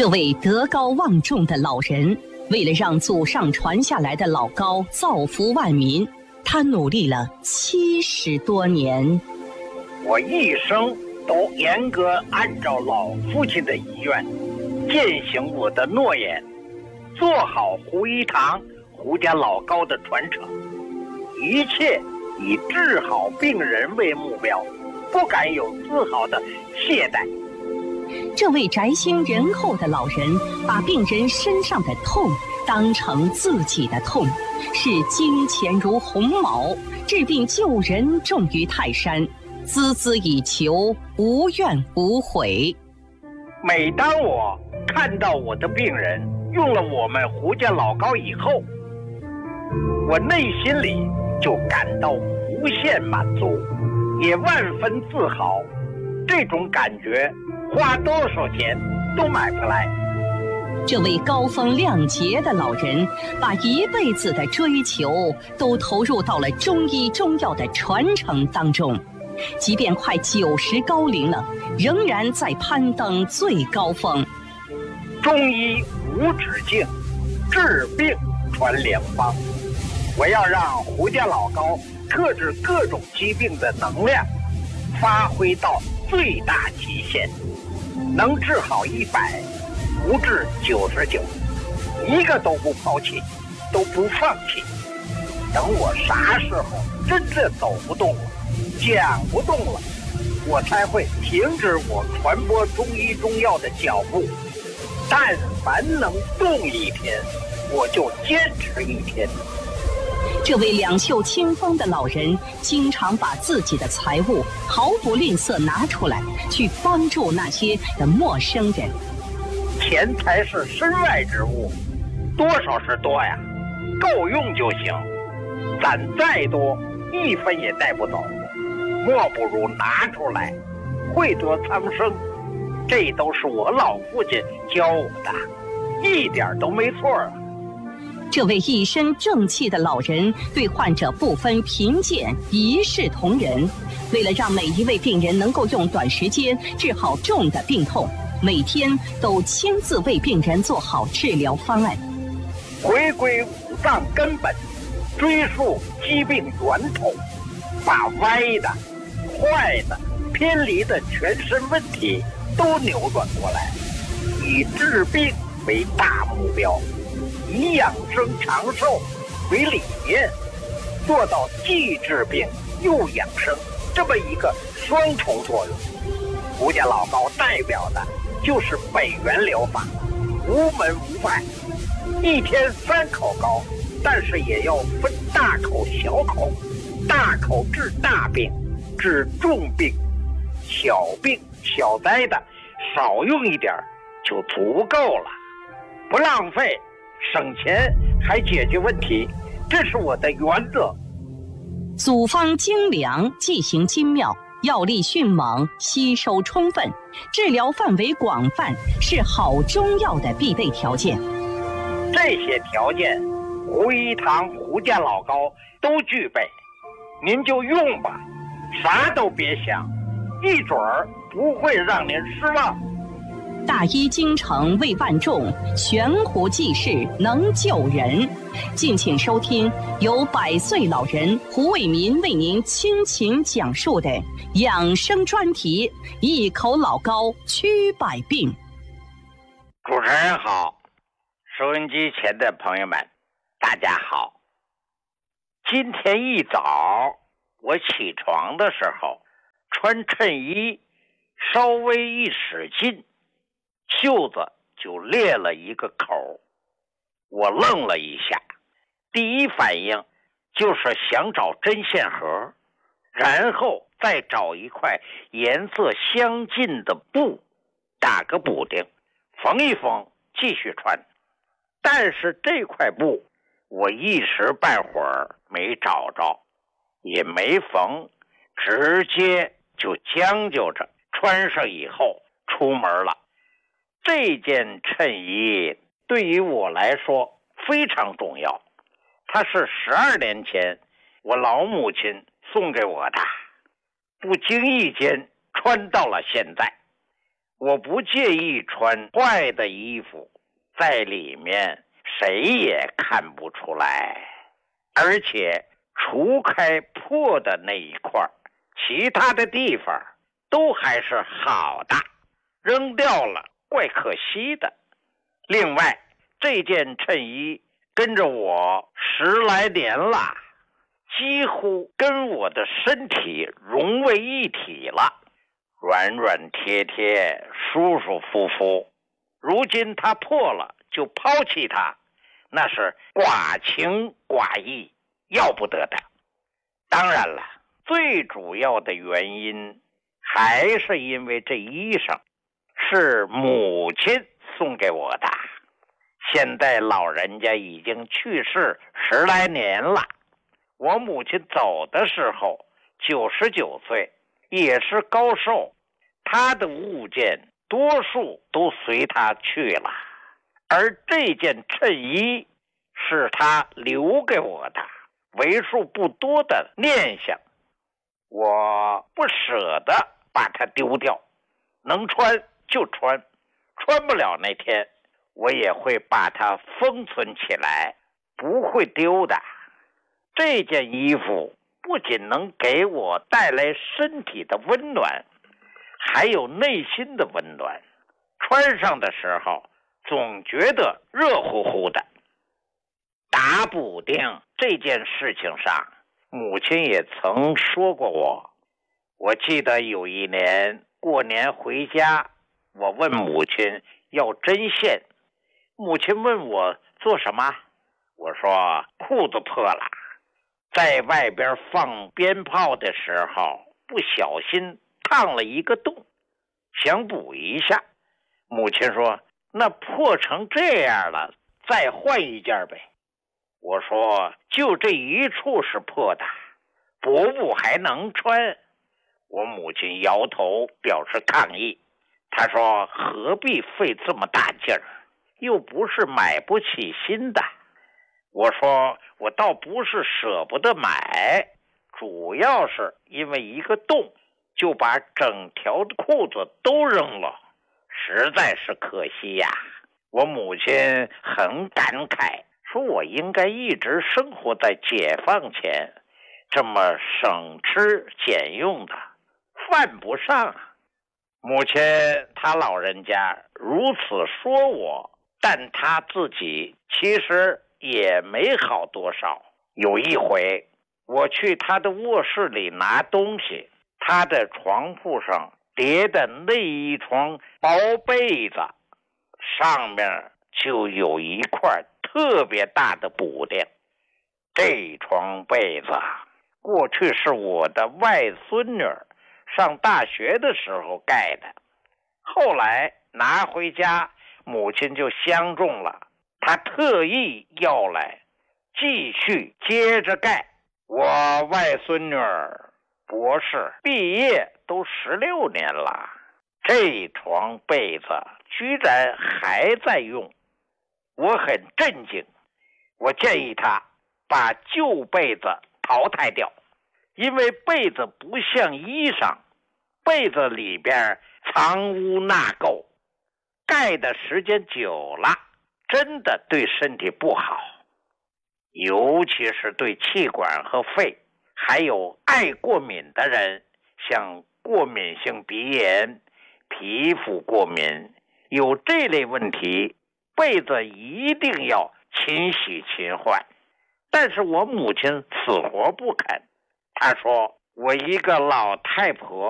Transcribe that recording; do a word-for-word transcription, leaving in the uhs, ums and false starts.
这位德高望重的老人，为了让祖上传下来的老高造福万民，他努力了七十多年。 我一生都严格按照老父亲的遗愿，践行我的诺言，做好胡一堂胡家老高的传承，一切以治好病人为目标，不敢有丝毫的懈怠。 这位宅心仁厚的老人，把病人身上的痛当成自己的痛，视金钱如鸿毛，治病救人重于泰山，孜孜以求，无怨无悔。 每当我看到我的病人用了我们胡家老高以后，我内心里就感到无限满足，也万分自豪。这种感觉花多少钱都买不来。 这位高风亮节的老人，把一辈子的追求都投入到了中医中药的传承当中，即便快九十高龄了，仍然在攀登最高峰。 中医无止境，治病传良方。我要让胡家老高克制各种疾病的能量发挥到最大极限，能治好一百，不治九十九，一个都不抛弃，都不放弃。等我啥时候真正走不动了，讲不动了，我才会停止我传播中医中药的脚步。但凡能动一天，我就坚持一天。 这位两袖清风的老人，经常把自己的财物毫不吝啬拿出来，去帮助那些的陌生人。 钱财是身外之物，多少是多呀，够用就行。攒再多，一分也带不走，莫不如拿出来，惠泽苍生。这都是我老父亲教我的，一点都没错啊。 这位一身正气的老人，对患者不分贫贱，一视同仁。为了让每一位病人能够用短时间治好重的病痛，每天都亲自为病人做好治疗方案。 回归五脏根本，追溯疾病源头，把歪的、坏的、偏离的全身问题都扭转过来，以治病为大目标，以养生长寿为理念，做到既治病又养生这么一个双重作用。胡家老高代表的就是北元疗法，无门无派，一天三口膏，但是也要分大口小口，大口治大病，治重病，小病小灾的少用一点就足够了，不浪费，省钱还解决问题，这是我的原则。 组方精良，剂型精妙，药力迅猛，吸收充分，治疗范围广泛，是好中药的必备条件。 这些条件，胡一堂胡家老高都具备，您就用吧，啥都别想，一准儿不会让您失望。 大医精诚为万众，悬壶济世能救人。敬请收听由百岁老人胡卫民为您倾情讲述的养生专题《一口老高驱百病》。 主持人好，收音机前的朋友们大家好。今天一早我起床的时候，穿衬衣稍微一使劲，袖子就裂了一个口。我愣了一下，第一反应就是想找针线盒，然后再找一块颜色相近的布，打个补丁，缝一缝，继续穿。但是这块布我一时半会儿没找着，也没缝，直接就将就着穿上以后出门了。这件衬衣对于我来说非常重要，它是十二年前我老母亲送给我的，不经意间穿到了现在。 我不介意穿坏的衣服，在里面谁也看不出来，而且除开破的那一块，其他的地方都还是好的，扔掉了怪可惜的。另外，这件衬衣跟着我十来年了，几乎跟我的身体融为一体了，软软贴贴，舒舒服服。如今它破了就抛弃它，那是寡情寡义，要不得的。当然了，最主要的原因还是因为这衣裳是母亲送给我的。现在老人家已经去世十来年了，我母亲走的时候九十九岁，也是高寿，她的物件多数都随她去了，而这件衬衣是她留给我的为数不多的念想，我不舍得把它丢掉，能穿就穿，穿不了那天我也会把它封存起来，不会丢的。这件衣服不仅能给我带来身体的温暖，还有内心的温暖，穿上的时候总觉得热乎乎的。打补丁这件事情上，母亲也曾说过我。我记得有一年过年回家，我问母亲要针线，母亲问我做什么，我说裤子破了，在外边放鞭炮的时候不小心烫了一个洞，想补一下。母亲说那破成这样了，再换一件呗。我说就这一处是破的，补补还能穿。我母亲摇头表示抗议，她说何必费这么大劲儿，又不是买不起新的。我说我倒不是舍不得买，主要是因为一个洞就把整条裤子都扔了，实在是可惜呀。我母亲很感慨，说我应该一直生活在解放前，这么省吃俭用的，犯不上。母亲她老人家如此说我，但她自己其实也没好多少。有一回我去她的卧室里拿东西，她的床铺上叠的那一床薄被子上面就有一块特别大的补丁。这床被子过去是我的外孙女上大学的时候盖的，后来拿回家，母亲就相中了，她特意要来继续接着盖。我外孙女博士毕业都十六年了，这床被子居然还在用，我很震惊。我建议她把旧被子淘汰掉，因为被子不像衣裳，被子里边藏污纳垢，盖的时间久了真的对身体不好，尤其是对气管和肺，还有爱过敏的人，像过敏性鼻炎、皮肤过敏，有这类问题，被子一定要勤洗勤换。但是我母亲死活不肯，她说我一个老太婆